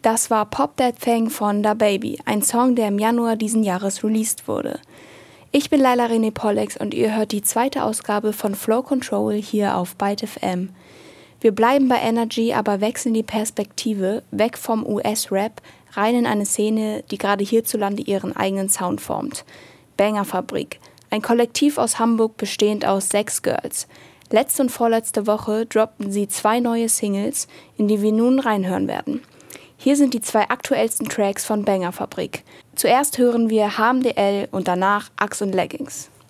Das war Pop That Thing von DaBaby, ein Song, der im Januar diesen Jahres released wurde. Ich bin Laila René Pollex und ihr hört die zweite Ausgabe von Flow Control hier auf Byte FM. Wir bleiben bei Energy, aber wechseln die Perspektive weg vom US-Rap rein in eine Szene, die gerade hierzulande ihren eigenen Sound formt. Bangerfabrik, ein Kollektiv aus Hamburg bestehend aus 6 Girls. Letzte und vorletzte Woche droppten sie 2 neue Singles, in die wir nun reinhören werden. Hier sind die 2 aktuellsten Tracks von Bangerfabrik. Zuerst hören wir HMDL und danach Axt und Leggings.